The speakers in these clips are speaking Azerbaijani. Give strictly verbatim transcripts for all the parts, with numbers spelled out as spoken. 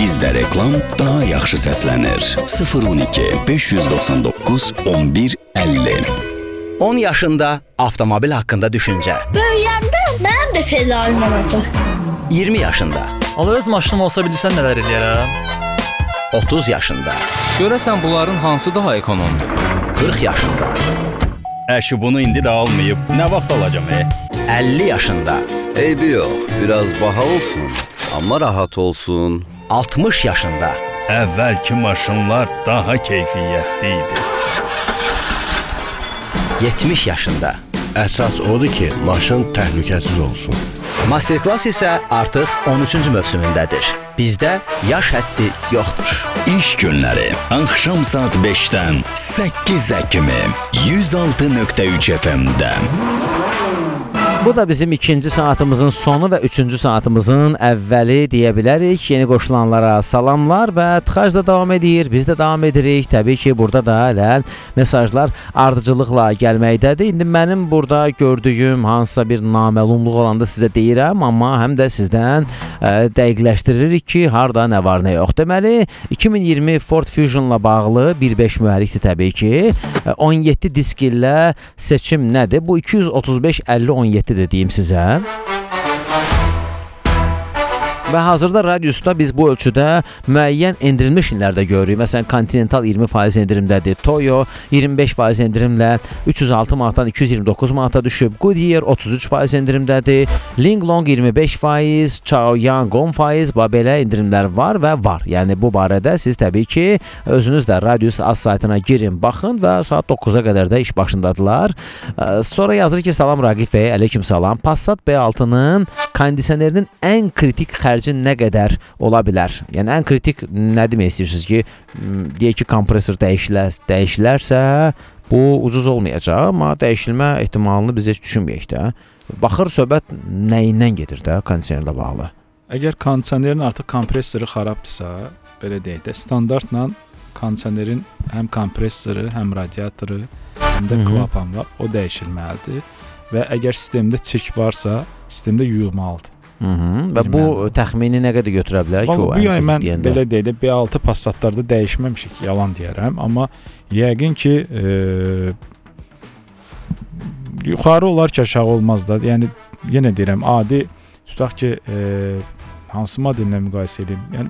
Bizdə reklam daha yaxşı səslənir. sıfır on iki beş yüz doxsan doqquz on bir əlli. on yaşında avtomobil haqqında düşüncə. Böyüyəndə mənim də pedalım olacaq. iyirmi yaşında. Allah öz maşınım olsa bilirsən nələr eləyərəm? otuz yaşında. Görəsən bunların hansı daha ekonomdur? qırx yaşında. Əşi bunu indi də almayıb. Nə vaxt alacam e? əlli yaşında. Eybi yox, biraz baha olsun, amma rahat olsun. altmış yaşında. Əvvəlki maşınlar daha keyfiyyətli idi. yetmiş yaşında. Əsas odur ki, maşın təhlükəsiz olsun. Masterclass isə artıq on üçüncü mövsümündədir. Bizdə yaş həddi yoxdur. İş günləri axşam saat beşdən səkkizə kimi yüz altı nöqtə üç F M-də. Bu da bizim ikinci saatımızın sonu və üçüncü saatımızın əvvəli deyə bilərik. Yeni qoşulanlara salamlar və tıxac da davam edir. Biz də davam edirik. Təbii ki, burada da hələ mesajlar ardıcılıqla gəlməkdədir. İndi mənim burada gördüyüm hansısa bir naməlumluq olanda sizə deyirəm, amma həm də sizdən ə, dəqiqləşdiririk ki, harda nə var, nə yox. Deməli, iki min iyirmi Ford Fusion'la bağlı bir beş mühərrikdir təbii ki. on yeddi disk ilə seçim nədir? Bu iki yüz otuz beş əlli on yeddi deyim sizə. Və hazırda radiusda biz bu ölçüdə müəyyən endirilmiş illərdə görürük. Məsələn, Continental iyirmi faiz endirimdədir. Toyo iyirmi beş faiz endirimlə üç yüz altı manatdan iki yüz iyirmi doqquz manata düşüb. Goodyear otuz üç faiz endirimdədir. Linglong iyirmi beş faiz, Chaoyang on faiz, belə endirimlər var və var. Yəni bu barədə siz təbii ki, özünüz də Radius az saytına girin, baxın və saat doqquza qədər də iş başındadılar. Sonra yazır ki, salam Raqif bəy, aleyküm salam. Passat B altının kondisionerinin ən kritik xərci nə qədər ola bilər? Yəni ən kritik nə demək istəyirsiniz ki, deyək ki, kompresor dəyişilər, dəyişilərsə bu ucuz olmayacaq, amma dəyişilmə ehtimalını biz heç düşünməyək də. Baxır söhbət nəyindən gedir də kondisionerlə bağlı? Əgər kondisionerin artıq kompresoru xarabdırsa, belə deyək də, standartla kondisionerin həm kompresoru, həm radiatoru, həm də klapan var, o dəyişilməlidir və əgər sistemdə çirk varsa, sistemdə yuyulmalıdır. Hı -hı. Və bu təxmini nə qədər götürə bilər ki, o bu yay mən deyəndə? Belə deyək də, B altı Passatlarda dəyişməmişik, yalan deyərəm, amma yəqin ki e, yuxarı olar ki, aşağı olmaz da. Yəni yenə deyirəm, adi tutaq ki, e, hansı modellə müqayisə edeyim? Yəni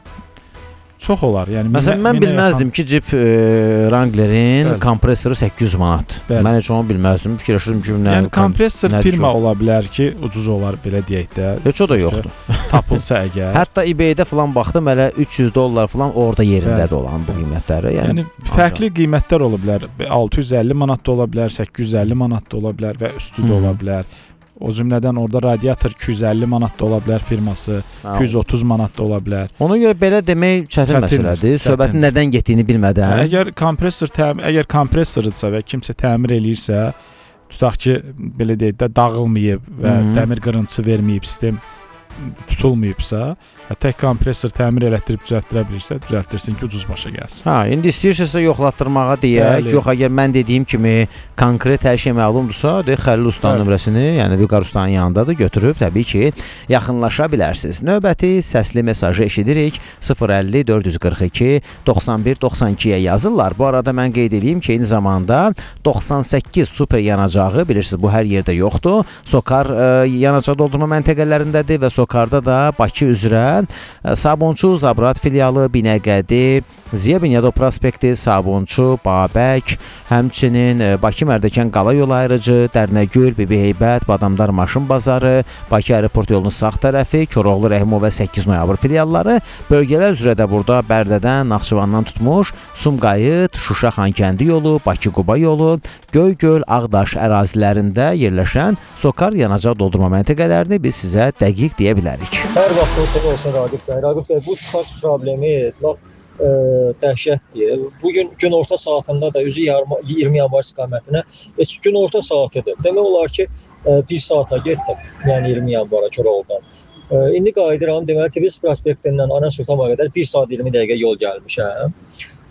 çox olar. Yəni məsələn mən bilməzdim ki, Jeep e, Wrangler'in bəli, kompresoru səkkiz yüz manat. Bəli. Mən heç onu bilməzdim. Fikirləşirdim ki, nə yəni kompresor firma ola bilər ki, ucuz olar belə deyək də. Heç o da yoxdur. Tapılsa əgər. Hətta eBay-də falan baxdım, elə üç yüz dollar falan orada yerindədir olan bu qiymətləri. Yəni, yəni fərqli ancaq qiymətlər ola bilər. altı yüz əlli manat da ola bilər, səkkiz yüz əlli manat da ola bilər və üstü də ola bilər. O cümlədən orada radiator iki yüz əlli manat da ola bilər firması, iki yüz otuz manat da ola bilər. Ona görə belə demək çətin, çətin məsələdir. Söhbətin nədən getdiyini bilmədən. Əgər kompresor təmir, əgər kompresorudsa və kimsə təmir eləyirsə, tutaq ki, belə deyək də dağılmayıb və Hı -hı. dəmir qırıntısı verməyib, sistem tutulmayıbsa, tək kompresor təmir elətdirib düzəltdirə bilirsə, düzəltdirsin ki, ucuz başa gəlsin. Ha, indi istəyirsə yoxlatdırmağa deyək. Yox, əgər mən dediyim kimi konkret hər şey məlumdursa, de Xəlil ustanın nömrəsini, yəni Vüqar ustanın yanındadır, götürüb təbii ki, yaxınlaşa bilərsiniz. Növbəti səsli mesajı eşidirik. sıfır əlli dörd yüz qırx iki doxsan bir doxsan ikiyə yazırlar. Bu arada mən qeyd edeyim ki, eyni zamanda doxsan səkkiz super yanacağı, bilirsiniz bu hər yerdə yoxdur. Sokar e, yanacaq doldurma məntəqələrindədir və Sokarda da Bakı üzrə Sabunçu, Zabrat filialı, Binəqədi, Ziya Bünyadov prospekti, Sabunçu, Babək, həmçinin Bakı Mərdəkan Qala yolu ayrıcı, Dərnəgül, Bibi Heybət, Badamdar Maşın bazarı, Bakı aeroport yolunun sağ tərəfi, Koroğlu, Rəhimov və səkkiz noyabr filialları, bölgələr üzrə də burada Bərdədən, Naxçıvandan tutmuş, Sumqayıt, Şuşa Xankəndi yolu, Bakı-Quba yolu, Göygöl, Ağdaş ərazilərində yerləşən Sokar yanacaq doldurma məntəqələrini biz sizə dəqiq deyə bilərik. Hər vaxtınız olsun Raqif bəy. Raqif bəy, bu tıxac problemi lap e, dəhşətdir. Bugün günorta saatında da üzü iyirmi yanvar istiqamətinə heç günorta saatıdır. Demək olar ki, e, bir saata getdim. Yəni iyirmi yanvara Koroğludan. E, indi qayıdıram, deməli Tiflis prospektindən Ana Sultana qədər bir saat iyirmi dəqiqə yol gəlmişəm.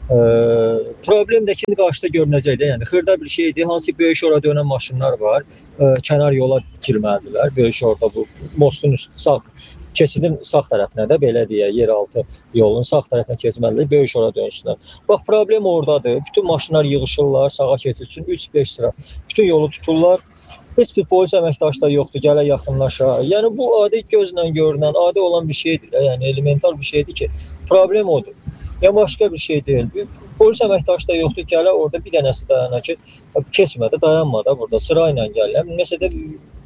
Ə, problem də ki, qarşıda görünəcək də, yəni xırda bir şeydir. Hansı böyük şora dönən maşınlar var, ə, kənar yola girməlidirlər. Böyük şorda bu mostun üstü sağ keçidin sağ tərəfinə də belə deyək, yeraltı yolun sağ tərəfinə keçməlidir, böyük şora dönüşlər. Bax, problem ordadır. Bütün maşınlar yığışırlar sağa keçid üçün üç beş sıra. Bütün yolu tuturlar. Heç bir polis əməkdaşı da yoxdur, gələ yaxınlaşa. Yəni bu adi gözlə görünən, adi olan bir şeydir də, yəni elementar bir şeydir ki, problem odur. Ya başqa bir şey deyil. Bir polis əməkdaşı da yoxdur, gələ orada bir dənəsi dayana ki, keçmədə, dayanma da burada, sıra ilə gələ. Nəsə də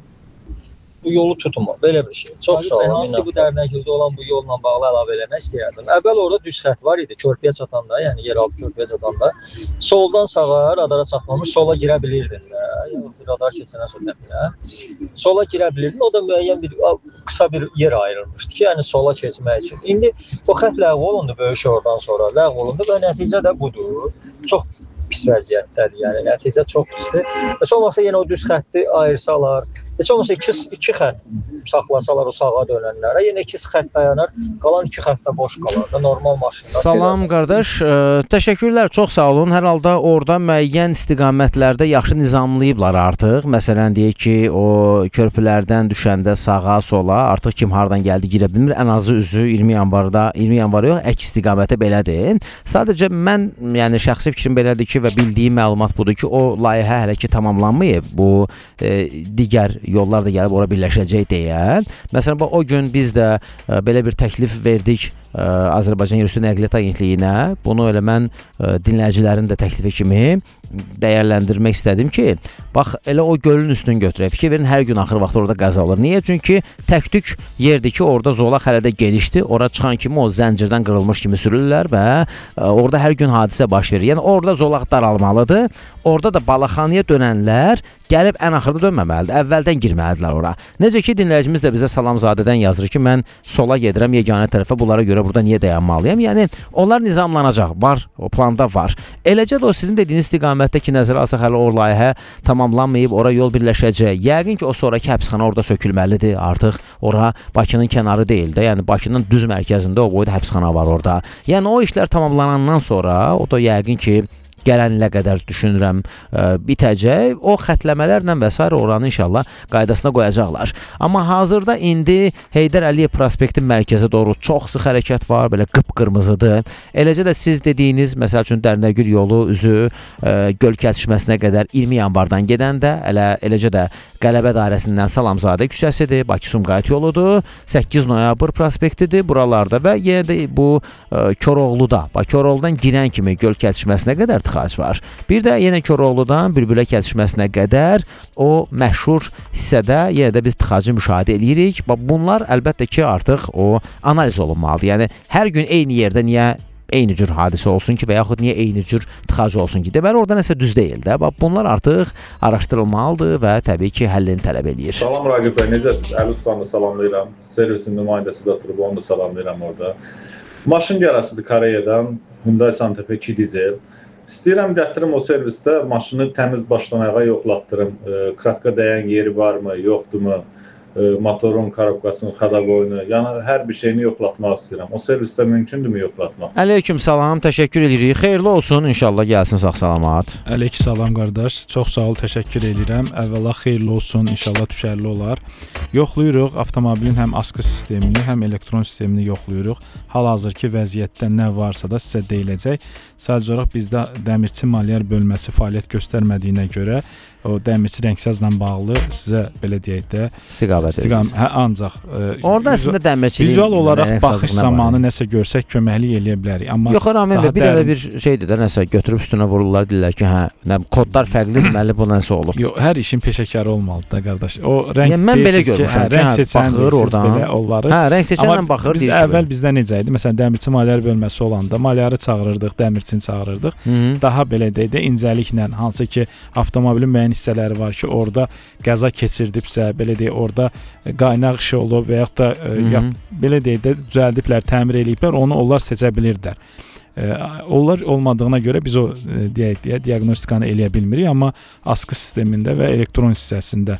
bu yolu tutma, belə bir şey. Çox sağ olun. Hansı bu Dərnəgüldə olan bu yolla bağlı əlavə eləmək istəyərdim. Əvvəl orada düz xətt var idi, körpüyə çatanda, yəni yeraltı körpüyə çatanda. Soldan sağa, radara çatmamış, sola girə bilirdin də. Yəni radar keçənə sonra sola girə bilirdin. O da müəyyən bir qısa bir yer ayrılmışdı ki, yəni sola keçmək üçün. İndi o xətt ləğv olundu böyük şordan sonra, ləğv olundu və nəticə də budur. Çox pis vəziyyətdədir, yəni nəticə çox pisdir. Heç olmasa yenə o düz xətti ayırsalar, heç olmasa iki, iki xətt saxlasalar o sağa dönənlərə, yenə iki xətt dayanar, qalan iki xəttdə boş qalar da normal maşınlar. Salam qardaş, ə, təşəkkürlər, çox sağ olun. Hər halda orada müəyyən istiqamətlərdə yaxşı nizamlayıblar artıq. Məsələn, deyək ki, o körpülərdən düşəndə sağa, sola, artıq kim hardan gəldi girə bilmir. Ən azı üzü iyirmi yanvarda, iyirmi yanvar yox, əks istiqamətə belədir. Sadəcə mən, yəni şəxsi fikrim belədir ki, və bildiyim məlumat budur ki, o layihə hələ ki tamamlanmayıb. Bu e, digər yollar da gəlib ora birləşəcək deyə. Məsələn, o gün biz də e, belə bir təklif verdik e, Azərbaycan Yerüstü Nəqliyyat Agentliyinə. Bunu elə mən e, dinləyicilərin də təklifi kimi dəyərləndirmək istədim ki, bax elə o gölün üstünü götürək. Fikir verin, hər gün axır vaxt orada qəza olur. Niyə? Çünki tək-tük yerdir ki, orada zolaq hələ də genişdir. Ora çıxan kimi o zəncirdən qırılmış kimi sürürlər və ə, orada hər gün hadisə baş verir. Yəni orada zolaq daralmalıdır. Orada da balaxanaya dönənlər gəlib ən axırda dönməməlidir. Əvvəldən girməlidirlər ora. Necə ki, dinləyicimiz də bizə Salamzadədən yazır ki, mən sola gedirəm yeganə tərəfə, bunlara görə burada niyə dayanmalıyam? Yəni onlar nizamlanacaq. Var, o planda var. Eləcə də o sizin dediyiniz istiqamətdə ki, nəzərə alsaq hələ o layihə tamamlanmayıb, ora yol birləşəcək. Yəqin ki, o sonraki həbsxana orada sökülməlidir. Artıq ora Bakının kənarı deyil də. Yəni Bakının düz mərkəzində o boyda həbsxana var orada. Yəni o işlər tamamlanandan sonra o da yəqin ki, gələn ilə qədər düşünürəm ə, bitəcək. O xətləmələrlə və s. oranı inşallah qaydasına qoyacaqlar. Amma hazırda indi Heydər Əliyev prospektin mərkəzə doğru çox sıx hərəkət var, belə qıpqırmızıdır. Eləcə də siz dediyiniz, məsəl üçün Dərnəgül yolu üzü ə, göl kəsişməsinə qədər iyirmi yanvardan gedəndə, elə, eləcə də Qələbə dairəsindən Salamzadə küçəsidir, Bakı-Sumqayıt yoludur, səkkiz noyabr prospektidir buralarda və yenə də bu ə, Koroğluda, bax Koroğludan girən kimi göl kəsişməsinə qədər tıxac var. Bir də yenə Koroğludan Bülbülə kəsişməsinə qədər o məşhur hissədə yenə də biz tıxacı müşahidə edirik. Bax bunlar əlbəttə ki, artıq o analiz olunmalıdır. Yəni hər gün eyni yerdə niyə eyni cür hadisə olsun ki və yaxud niyə eyni cür tıxacı olsun ki? Deməli orada nəsə düz deyil də. Bax bunlar artıq araşdırılmalıdır və təbii ki, həllini tələb edir. Salam Raqib bəy, necəsiz? Əli Ustanı salamlayıram. Servisin nümayəndəsi də oturub, onu da salamlayıram orada. Maşın gələsidir Koreyadan, Hyundai Santa Fe iki dizel. İstəyirəm gətirim o servisdə maşını təmiz başdan ayağa yoxlatdırım. E, kraska dəyən yeri varmı, yoxdurmu? Motorun, karobkasının, xadaboyunu, yəni hər bir şeyini yoxlatmaq istəyirəm. O servisdə mümkündürmü yoxlatmaq? Əleyküm salam, təşəkkür edirik. Xeyirli olsun, inşallah gəlsin sağ-salamat. Əleyküm salam qardaş, çox sağ ol, təşəkkür edirəm. Əvvəla xeyirli olsun, inşallah düşərli olar. Yoxlayırıq avtomobilin həm askı sistemini, həm elektron sistemini yoxlayırıq. Hal-hazırki vəziyyətdə nə varsa da sizə deyiləcək. Sadəcə olaraq bizdə dəmirçi maliyyə bölməsi fəaliyyət göstərmədiyinə görə o dəmirçi rəngsazla bağlı sizə belə deyək də istiqamət istiqam hə, ancaq e, orada əslində dəmirçilik vizual olaraq baxış zamanı nəsə görsək köməklik eləyə bilərik. Amma yox, Ramin bəy, bir dəfə bir şeydir də, nəsə götürüb üstünə vururlar, deyirlər ki, hə, nə kodlar fərqli deməli bu nəsə olub. Yox, hər işin peşəkarı olmalıdır da qardaş. O rəng yəni, mən belə görmüşəm ki, rəng seçəndir oradan. Belə onları. Hə, rəng seçənlə baxır deyir. Biz əvvəl bizdə necə idi? Məsələn, dəmirçi maliyyə bölməsi olanda malyarı çağırırdıq, dəmirçini çağırırdıq. Hı -hı. Daha belə deyək də incəliklə, hansı ki, avtomobilin müəyyən hissələri var ki, orada qəza keçirdibsə, belə deyək, orada qaynaq işi olub və yaxud da ya, belə deyək də düzəldiblər, təmir eləyiblər, onu onlar seçə bilirdilər. E, onlar olmadığına görə biz o deyək deyə diaqnostikanı eləyə bilmirik, amma askı sistemində və elektron hissəsində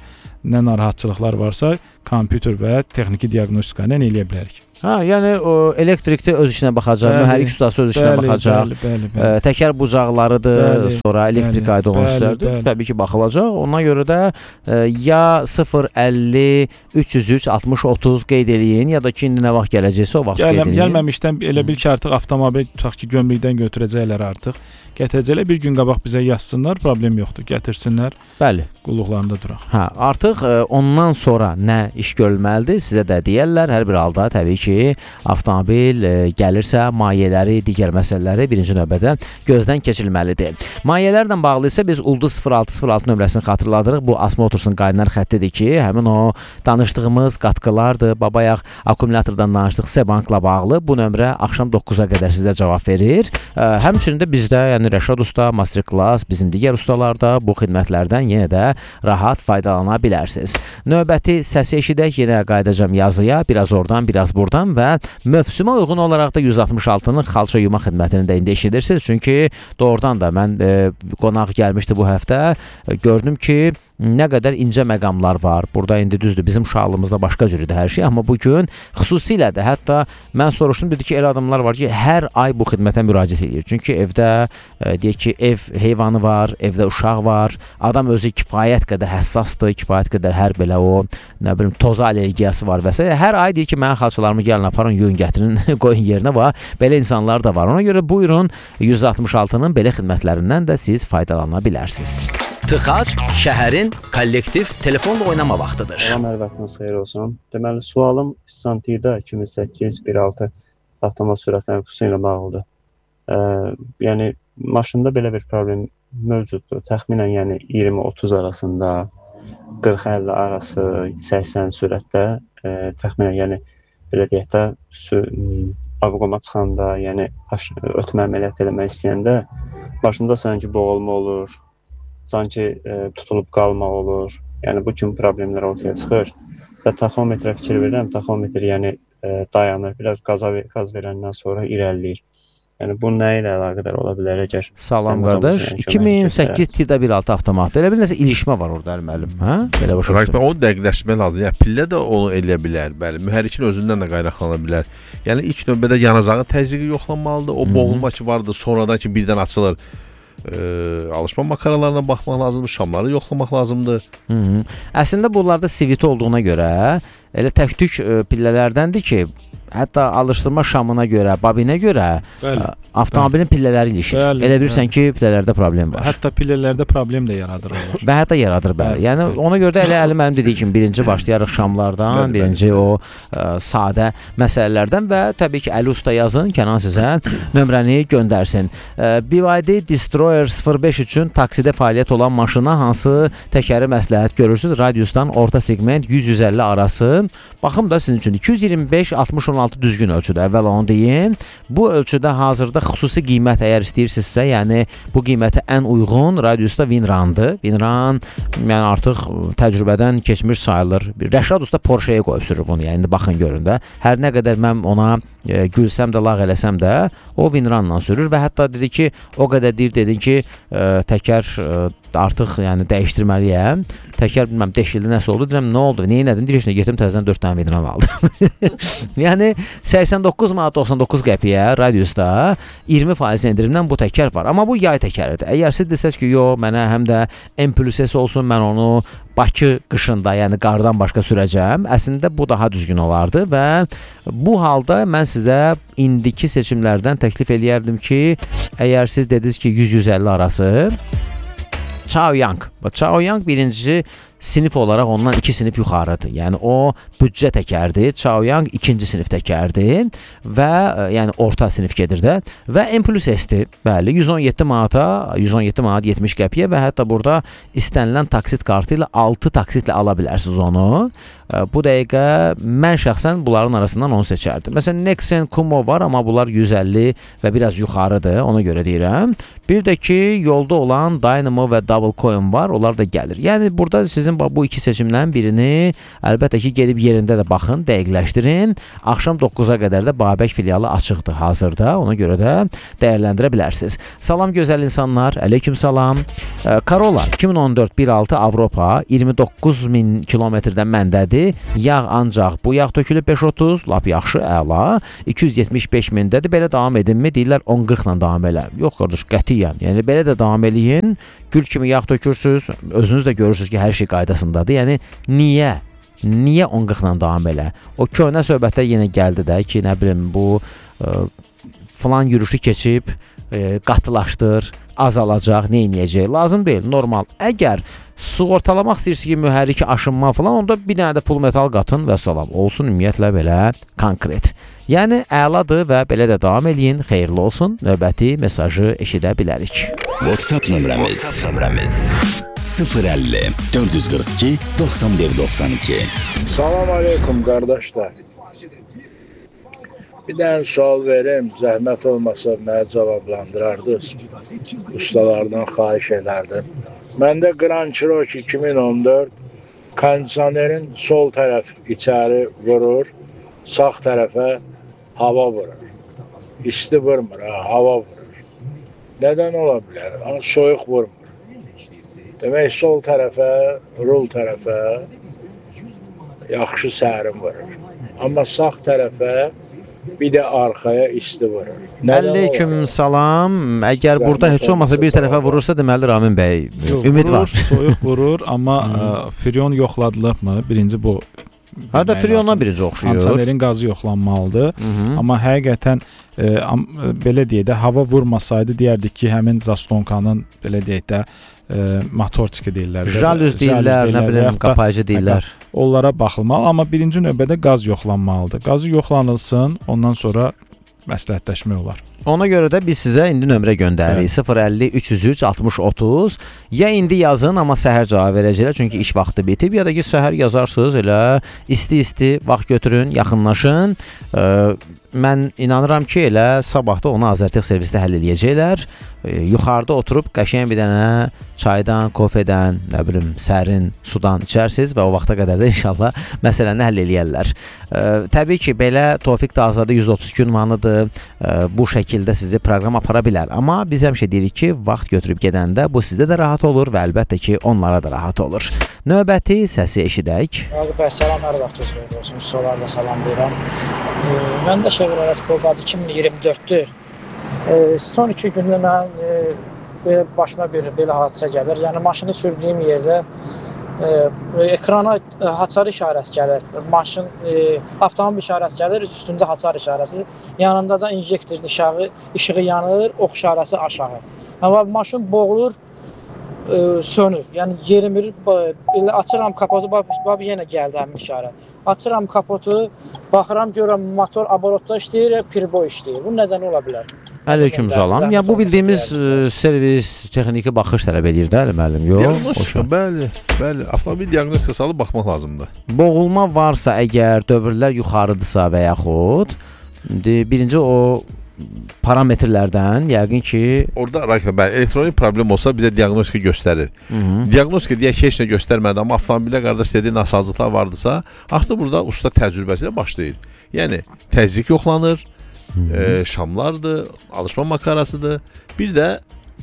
nə narahatçılıqlar varsa, kompüter və texniki diaqnostika ilə eləyə bilərik. Ha, yəni o elektrikdə öz işinə baxacaq, mühərrik ustası öz işinə bəli, baxacaq. Bəli, bəli, bəli. Ə, təkər bucaqlarıdır, bəli, sonra elektrik bəli, qayda olan bəli, işlərdir. bəli. Təbii ki, baxılacaq. Ona görə də ə, ya sıfır əlli üç yüz üç altmış otuz qeyd eləyin, ya da ki, indi nə vaxt gələcəksə o vaxt qeyd eləyin. Gəlməmişdən elə bil ki, artıq avtomobil tutaq ki, gömrükdən götürəcəklər artıq. Gətirəcəklər, bir gün qabaq bizə yazsınlar, problem yoxdur, gətirsinlər. Bəli. Qulluqlarında duraq. Hə, artıq ə, ondan sonra nə iş görülməlidir? Sizə də deyərlər, hər bir halda təbii ki, avtomobil ə, gəlirsə, mayeləri, digər məsələləri birinci növbədə gözdən keçirilməlidir. Mayelərlə bağlı isə biz Ulduz sıfır altı sıfır altı nömrəsini xatırladırıq. Bu Asma Otursun qaynar xəttidir ki, həmin o danışdığımız qatqılardır. Babayaq akkumulyatordan danışdıq, Sebankla bağlı. Bu nömrə axşam doqquza qədər sizə cavab verir. Ə, həmçinin də bizdə, yəni Rəşad usta, Master Class, bizim digər ustalarda bu xidmətlərdən yenə də rahat faydalana bilərsiniz. Növbəti səsi eşidək, yenə qayıdacağam yazıya, biraz oradan, biraz buradan və mövsümə uyğun olaraq da yüz altmış altının xalça yuma xidmətini də indi eşidirsiniz. Çünki doğrudan da mən e, qonaq gəlmişdi bu həftə, e, gördüm ki, nə qədər incə məqamlar var. Burada indi düzdür, bizim şalımızda başqa cürüdür hər şey, amma bugün xüsusilə də hətta mən soruşdum, dedi ki, elə adamlar var ki, hər ay bu xidmətə müraciət edir. Çünki evdə e, deyək ki, ev heyvanı var, evdə uşaq var, adam özü kifayət qədər həssasdır, kifayət qədər hər belə o, nə bilim, toza allergiyası var və s. Hər ay deyir ki, mənim xalçalarımı gəlin aparın, yuyun, gətirin, qoyun yerinə var. Belə insanlar da var. Ona görə buyurun yüz altmış altının belə xidmətlərindən də siz faydalana bilərsiniz. Tıxac şəhərin kollektiv telefonla oynama vaxtıdır. Salam, hər vaxtınız xeyir olsun. Deməli, sualım İstantidə iki min səkkiz bir altı avtomat sürətləri xüsusi ilə bağlıdır. E, yəni, maşında belə bir problem mövcuddur. Təxminən yəni iyirmi otuz arasında, qırx əlli arası, səksən sürətdə, e, təxminən yəni belə deyək də, avqoma çıxanda, yəni ötmə əməliyyat eləmək istəyəndə, maşında sanki boğulma olur, sanki e, tutulub qalma olur. Yəni bu kimi problemlər ortaya çıxır və taxometrə fikir verirəm. Taxometr yəni e, dayanır, biraz qaza qaz verəndən sonra irəliləyir. Yəni bu nə ilə əlaqədar ola bilər əgər? Salam qardaş. iki min səkkiz T bir altı avtomatdır. Elə bir nəsə ilişmə var orada müəllim, hə? Belə başa düşdüm. Onu dəqiqləşdirmək lazım. Yəni pillə də onu eləyə bilər. Bəli, mühərrikin özündən də qaynaqlana bilər. Yəni ilk növbədə yanacağın təzyiqi yoxlanmalıdır. O boğulma ki vardı, sonradan ki birdən açılır. Ə, alışma makaralarına baxmaq lazımdır, şamları yoxlamaq lazımdır. Hı -hı. Əslində bunlarda sivit olduğuna görə elə tək-tük pillələrdəndir ki, hətta alışdırma şamına görə, babinə görə bəli, avtomobilin bəli. pillələri ilişir. Bəli, elə bilirsən bəli. ki, pillələrdə problem var. Hətta pillələrdə problem də yaradır onlar. Və hətta yaradır bəli. bəli. Yəni bəli. ona görə də elə əlim mənim dediyi kimi birinci başlayarıq şamlardan, bəli, birinci bəli. o ə, sadə məsələlərdən və təbii ki, Əli usta yazın, Kənan sizə nömrəni göndərsin. Ə, B Y D Destroyer sıfır beş üçün taksidə fəaliyyət olan maşına hansı təkəri məsləhət görürsünüz? Radiusdan orta segment yüz yüz əlli arası. Baxım da sizin üçün iki yüz iyirmi beş altmış on altı düzgün ölçüdə, əvvəl onu deyim. Bu ölçüdə hazırda xüsusi qiymət əgər istəyirsinizsə, yəni bu qiymətə ən uyğun Radiusda Winrandır. Winran yəni artıq təcrübədən keçmiş sayılır. Rəşad usta Porsche-yə qoyub sürür bunu. Yəni indi baxın görün də. Hər nə qədər mən ona e, gülsəm də, lağ eləsəm də, o Winranla sürür və hətta dedi ki, o qədər deyir dedin ki, e, təkər e, artıq yəni dəyişdirməliyəm. Təkər bilməm deşildi, nəsə oldu. Deyirəm, nə oldu? Nə etdin? Deyirəm, getdim təzədən dörd dənə Winran aldım. yəni səksən doqquz manat doxsan doqquz qəpiyə Radiusda iyirmi faiz endirimdən bu təkər var. Amma bu yay təkəridir. Əgər siz desəz ki, yox, mənə həm də M plus S olsun, mən onu Bakı qışında, yəni qardan başqa sürəcəm. Əslində bu daha düzgün olardı və bu halda mən sizə indiki seçimlərdən təklif eləyərdim ki, əgər siz dediniz ki, yüz yüz əlli arası Chaoyang. Chaoyang birinci sinif olaraq ondan iki sinif yuxarıdır. Yəni o büdcə təkərdir. Chaoyang ikinci sinif təkərdir və yəni orta sinif gedir də və M plus S-dir. Bəli, yüz on yeddi manata, yüz on yeddi manat yetmiş qəpiyə və hətta burada istənilən taksit kartı ilə altı taksitlə ala bilərsiniz onu. Bu dəqiqə mən şəxsən bunların arasından onu seçərdim. Məsələn, Nexen Kumo var, amma bunlar yüz əlli və biraz yuxarıdır, ona görə deyirəm. Bir də ki, yolda olan Dynamo və Double Coin var, onlar da gəlir. Yəni burada sizin sizin bu iki seçimlərin birini əlbəttə ki, gedib yerində də baxın, dəqiqləşdirin. Axşam doqquza qədər də Babək filialı açıqdır hazırda. Ona görə də dəyərləndirə bilərsiniz. Salam gözəl insanlar, aleyküm salam. Karola iki min on dörd bir altı Avropa iyirmi doqquz min kilometrdən məndədir. Yağ ancaq bu yağ tökülüb beş otuz, lap yaxşı, əla. iki yüz yetmiş beş mindədir. Belə davam edinmi? Deyirlər on qırx ilə davam elə. Yox qardaş, qətiyyən. Yəni belə də davam eləyin. Gül kimi yağ tökürsüz, özünüz də görürsüz ki, hər şey qaydasındadır. Yəni niyə? Niyə on qırx ilə davam elə? O köhnə söhbətlər yenə gəldi də ki, nə bilim bu ə, falan yürüşü keçib, ə, qatılaşdır, azalacaq, nə edəcək? Lazım deyil, normal. Əgər sığortalamaq istəyirsiniz ki, mühərriki aşınma falan, onda bir dənə də full metal qatın və salam. Olsun ümumiyyətlə belə konkret. Yəni əladır və belə də davam eləyin. Xeyirli olsun. Növbəti mesajı eşidə bilərik. WhatsApp nömrəmiz sıfır əlli dörd yüz qırx iki doxsan bir doxsan iki. Salam aleykum qardaşlar. Bir dənə sual verim, zəhmət olmasa mənə cavablandırardınız. Ustalardan xahiş edərdim. Məndə Grand Cherokee iki min on dörd kondisionerin sol tərəf içəri vurur, sağ tərəfə hava vurur. İsti vurmur, ha, hava vurur. Nədən ola bilər? Amma soyuq vurmur. Demək, sol tərəfə, rul tərəfə yaxşı sərin vurur. Amma sağ tərəfə bir də arxaya isti vurur. Aleyküm salam. Əgər burada heç olmasa bir tərəfə vurursa, deməli Ramin bəy, ümid var. Soyuq vurur, amma freon yoxladılırmı? Birinci bu. Hətta freonla birinci oxşuyur. Kondisionerin qazı yoxlanmalıdır. Hı -hı. Amma həqiqətən e, am, belə deyək də, hava vurmasaydı deyərdik ki, həmin zastonkanın belə deyək də e, motorçiki deyirlər. Jalüz deyirlər, nə bilim, qapayıcı deyirlər. Onlara baxılmalı, amma birinci növbədə qaz yoxlanmalıdır. Qazı yoxlanılsın, ondan sonra məsləhətləşmək olar. Ona görə də biz sizə indi nömrə göndəririk. sıfır əlli üç yüz üç altmış otuz. Ya indi yazın, amma səhər cavab verəcəklər, çünki iş vaxtı bitib. Ya da ki, səhər yazarsınız, elə isti-isti vaxt götürün, yaxınlaşın. Ee, mən inanıram ki, elə sabah da onu Azərtec servisdə həll eləyəcəklər. Ee, yuxarıda oturub qəşəng bir dənə çaydan, kofedən, nə bilim, sərin sudan içərsiniz və o vaxta qədər də inşallah məsələni həll eləyərlər. Ee, təbii ki, belə Tofiq Dağzadə yüz otuz gün ünvanıdır. Ee, bu şəkildə sizi proqram apara bilər. Amma biz həmişə deyirik ki, vaxt götürüb gedəndə bu sizdə də rahat olur və əlbəttə ki, onlara da rahat olur. Növbəti səsi eşidək. Raqib bəy, salam, hər vaxtınız xeyir olsun. Solarla salamlayıram. Ee, mən də Chevrolet Cobalt iki min iyirmi dörddür. Ee, son iki gündə mən e, başıma bir belə hadisə gəlir. Yəni maşını sürdüyüm yerdə e, ekrana e, haçar işarəsi gəlir. Maşın e, avtomobil işarəsi gəlir, üstündə haçar işarəsi. Yanında da injektor işığı, işığı yanır, ox işarəsi aşağı. Amma maşın boğulur, e, sönür. Yəni yerimir. Elə açıram kapotu, bax, bax yenə gəldi həmin işarə. Açıram kapotu, baxıram, görürəm motor aborotda işləyir, pirbo işləyir. Bu nədən ola bilər? Aleyküm salam. Ya bu bildiyimiz ə, servis, texniki baxış tələb edir də, müəllim? Yox. Diaqnostika, bəli, bəli. Avtomobil diaqnostika salıb baxmaq lazımdır. Boğulma varsa, əgər dövrlər yuxarıdırsa və yaxud birinci o parametrlərdən yəqin ki, orada Rakib bəli, elektronik problem olsa bizə diaqnostika göstərir. Hı -hı. Diaqnostika deyək ki, heç nə göstərmədi, amma avtomobildə qardaş dediyi nasazlıqlar vardısa, artıq burada usta təcrübəsi ilə başlayır. Yəni təzyiq yoxlanır. E, şamlardır, alışma makarasıdır. Bir də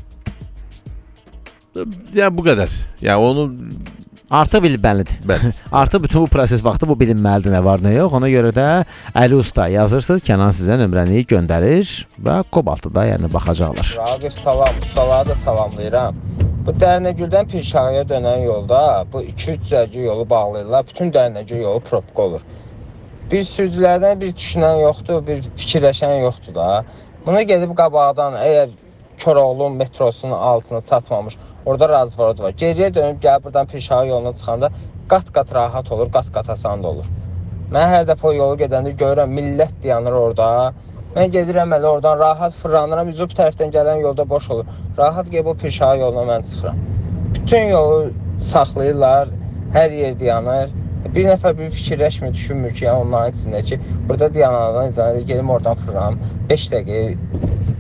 yəni bu qədər. Yəni onu artıq bilməlidir. Bəli. Artıq bütün bu proses vaxtı bu bilinməlidir, nə var, nə yox. Ona görə də Əli Usta yazırsınız, Kənan sizə nömrəni göndərir və Cobaltı da yəni baxacaqlar. Raqib salam, ustaları da salamlayıram. Bu Dərnəgüldən Pirşağıya dönən yolda bu iki üç cərgə yolu bağlayırlar. Bütün Dərnəgül yolu probka olur. Bir sürücülərdən bir düşünən yoxdur, bir fikirləşən yoxdur da. Bunu gedib qabaqdan, əgər Koroğlu metrosunun altına çatmamış, orada razvorod var. Geriyə dönüb gəlib buradan Pirşağı yoluna çıxanda qat-qat rahat olur, qat-qat asan da olur. Mən hər dəfə o yolu gedəndə görürəm, millət dayanır orada. Mən gedirəm elə oradan rahat fırlanıram, üzü bu tərəfdən gələn yolda boş olur. Rahat gedib o Pirşağı yoluna mən çıxıram. Bütün yolu saxlayırlar, hər yer dayanır. Bir nəfər bir fikirləşmir, düşünmür ki, yəni onların içində ki, burada dayananlardan icazə gedim oradan fırlanım, beş dəqiqə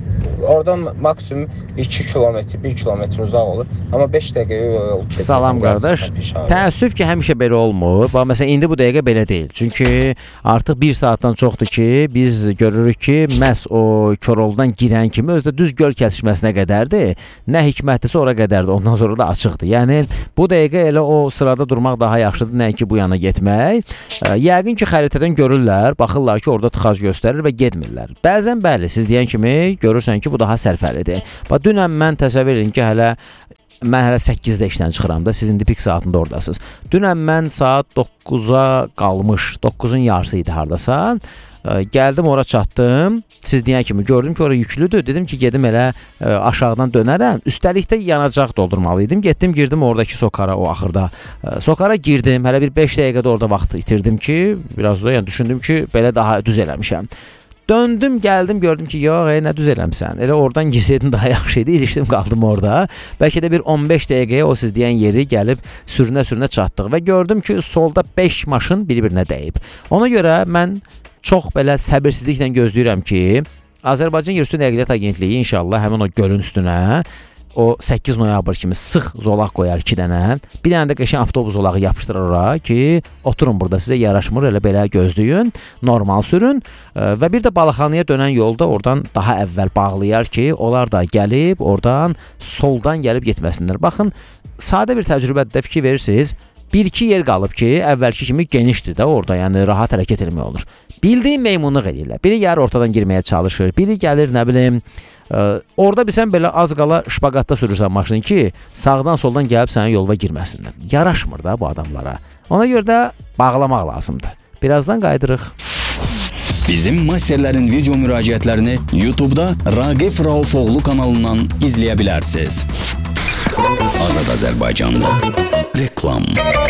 oradan maksimum iki kilometr, bir kilometr uzaq olur. Amma beş dəqiqəyə yol keçirsən. Salam qardaş. Təəssüf ki, həmişə belə olmur. Bax məsələn indi bu dəqiqə belə deyil. Çünki artıq bir saatdan çoxdur ki, biz görürük ki, məhz o Koroğludan girən kimi özdə düz göl kəsişməsinə qədərdir. Nə hikmətlisə ora qədərdir. Ondan sonra da açıqdır. Yəni bu dəqiqə elə o sırada durmaq daha yaxşıdır, nəinki bu yana getmək. Yəqin ki, xəritədən görürlər, baxırlar ki, orada tıxac göstərir və getmirlər. Bəzən bəli, siz deyən kimi görürsən ki, bu daha sərfəlidir. Bax dünən mən təsəvvür edin ki, hələ mən hələ səkkizdə işdən çıxıram da, siz indi pik saatında oradasınız. Dünən mən saat doqquza qalmış, doqquzun yarısı idi hardasa. Gəldim, ora çatdım. Siz deyən kimi gördüm ki, ora yüklüdür. Dedim ki, gedim elə ə, aşağıdan dönərəm. Üstəlik də yanacaq doldurmalıydım. Getdim, girdim oradakı sokara, o axırda. Ə, sokara girdim. Hələ bir beş dəqiqədə orada vaxt itirdim ki, biraz da yəni düşündüm ki, belə daha düz eləmişəm. Döndüm, gəldim, gördüm ki, yox, ey, nə düz eləmsən. Elə oradan girsəydin daha yaxşı idi. İlişdim, qaldım orada. Bəlkə də bir on beş dəqiqəyə o siz deyən yeri gəlib sürünə-sürünə çatdıq və gördüm ki, solda beş maşın bir-birinə dəyib. Ona görə mən çox belə səbirsizliklə gözləyirəm ki, Azərbaycan Yerüstü Nəqliyyat Agentliyi inşallah həmin o gölün üstünə o səkkiz noyabr kimi sıx zolaq qoyar iki dənə. Bir dənə də qəşəng avtobus zolağı yapışdırır ora ki, oturun burada, sizə yaraşmır, elə belə gözləyin, normal sürün və bir də Balaxanıya dönən yolda oradan daha əvvəl bağlayar ki, onlar da gəlib oradan soldan gəlib getməsinlər. Baxın, sadə bir təcrübədə də fikir verirsiniz. Bir-iki yer qalıb ki, əvvəlki kimi genişdir də orada, yəni rahat hərəkət etmək olur. Bildiyin meymunluq edirlər. Biri gəlir ortadan girməyə çalışır, biri gəlir, nə bilim, ə, orada bilsən belə az qala şpaqatda sürürsən maşını ki, sağdan soldan gəlib sənin yoluna girməsinlər. Yaraşmır da bu adamlara. Ona görə də bağlamaq lazımdır. Birazdan qayıdırıq. Bizim masterlərin video müraciətlərini YouTube-da Raqif Raufoğlu kanalından izləyə bilərsiniz. Azad Azərbaycanda reklam.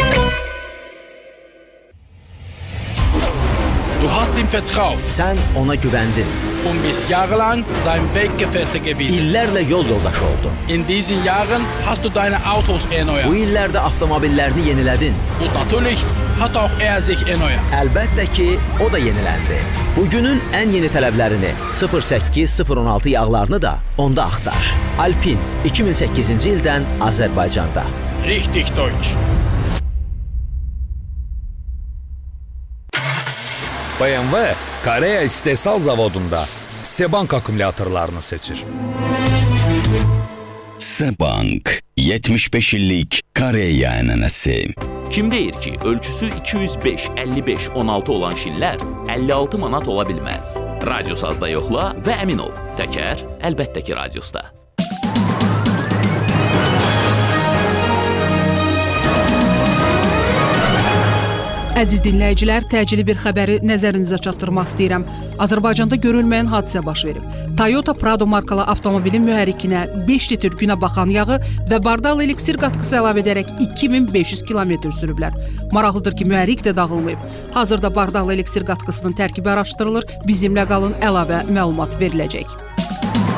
Du hast ihm vertraut. Sən ona güvəndin. Und bist jahrelang sein Weggefährte gewesen. İllərlə yol yoldaşı oldun. In diesen Jahren hast du deine Autos erneuert. Bu illərdə avtomobillerini yenilədin. Und natürlich hat auch er sich erneuert. Əlbəttə ki, o da yeniləndi. Bugünün ən yeni tələblərini sıfır səkkiz sıfır on altı yağlarını da onda axtar. Alpin iki min səkkizinci ildən Azərbaycanda. Richtig Deutsch. B M W Koreya istehsal zavodunda Sebank akümülatörlərini seçir. Sebank yetmiş beş illik Koreya ənənəsi. Kim deyir ki, ölçüsü iki yüz beş əlli beş on altı olan şinlər əlli altı manat ola bilməz? Radiosazda yoxla və əmin ol. Təkər əlbəttə ki, radiosda. Əziz dinləyicilər, təcili bir xəbəri nəzərinizə çatdırmaq istəyirəm. Azərbaycanda görülməyən hadisə baş verib. Toyota Prado markalı avtomobilin mühərrikinə beş litr günə baxan yağı və bardal eliksir qatqısı əlavə edərək iki min beş yüz kilometr sürüblər. Maraqlıdır ki, mühərrik də dağılmayıb. Hazırda bardal eliksir qatqısının tərkibi araşdırılır. Bizimlə qalın, əlavə məlumat veriləcək.